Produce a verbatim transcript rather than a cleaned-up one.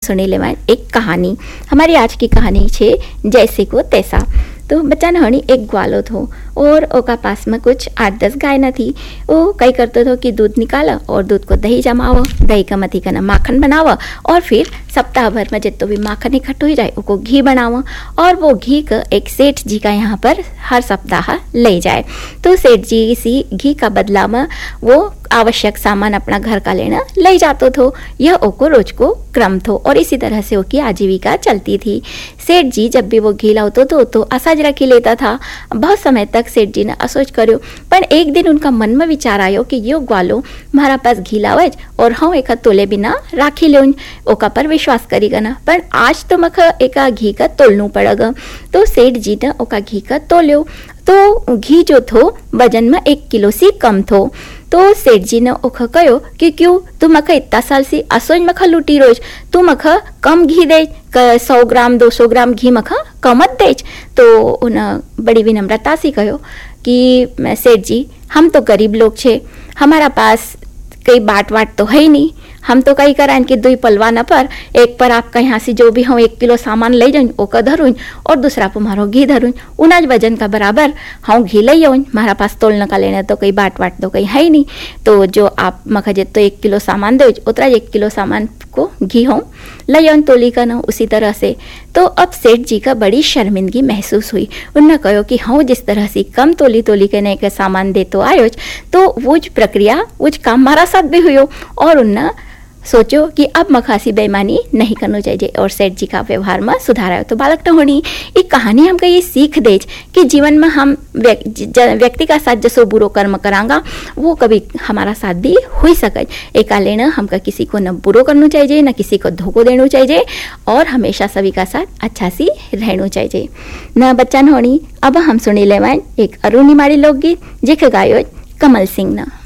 सुनी लेवाय एक कहानी। हमारी आज की कहानी छे जैसे को तैसा। तो बच्चा हणी एक ग्वालो थो और ओका पास में कुछ आठ दस गाय न थी। वो कई करतो थो कि दूध निकाला और दूध को दही जमाओ, दही का मथी का माखन बनावा और फिर सप्ताह भर में जितो भी माखन इकट्ठो हो जाए उसको घी बनावा और वो घी का एक सेठ जी का यहाँ पर हर सप्ताह ले जाए। तो सेठ जी इसी घी का बदला में वो आवश्यक सामान अपना घर का लेना ले जातो थो। यह ओको रोज को क्रम थो और इसी तरह से ओकी आजीविका चलती थी। सेठ जी जब भी वो घी लावतो तो, तो असाज रखी लेता था। बहुत समय तक सेठ जी ने असोच कर्यो, पर एक दिन उनका मन में विचार आयो कि यो ग्वालो मारा पास घी लावेज और हम एक तोले बिना राखी ले ओका पर विश्वास करी गना, पर आज तो मख एका घी का तोलनू पड़ेगा। तो सेठ जी ने ओका घी का तोल्यो तो घी जो थो वजन में एक किलो सी कम थो। तो सेठ जी ने ओखा कहो कि क्यों तू मख इतना साल से असोज मख लूटी रोज, तू मख कम घी दे, सौ ग्राम दो सौ ग्राम घी मख कम दे। तो उन बड़ी विनम्रता से कहो कि सेठ जी हम तो गरीब लोग छे, हमारा पास कई बाट वाट तो है ही नहीं, हम तो कई कराएं कि दुई पलवा न पर एक पर आपका यहाँ से जो भी हम एक किलो सामान ले जाऊँ वो का धरूँ और दूसरा पर मारो घी धरूँ, उनाज वजन का बराबर हम घी ले जाऊँ, हमारा पास तोलने का लेना तो कई बाट वाट तो कहीं है ही नहीं। तो जो आप मखजे तो एक किलो सामान दो उतना एक किलो सामान को घी हो ले जाऊँ तोली का ना उसी तरह से। तो अब सेठ जी का बड़ी शर्मिंदगी महसूस हुई। उन्होंने कहो कि हाँ जिस तरह से कम तोली तोली के नए के सामान दे तो आयो, तो वो काम वो काम हमारा साथ भी हुई और उन्होंने सोचो कि अब मखासी बेईमानी नहीं करना चाहिए और सेठ जी का व्यवहार में सुधार आयो। तो बालक तो होनी एक कहानी हमको ये सीख दे कि जीवन में हम व्यक्ति का साथ जसो बुरो कर्म करांगा वो कभी हमारा साथ भी हो सके। एका लेना हमका किसी को न बुरो करना चाहिए न किसी को धोखो देना चाहिए और हमेशा सभी का साथ अच्छा सी रहना चाहिए न। बच्चन होनी अब हम सुनी लेवान एक अरुणिमाड़ी लोकगीत जिके गायो कमल सिंह न।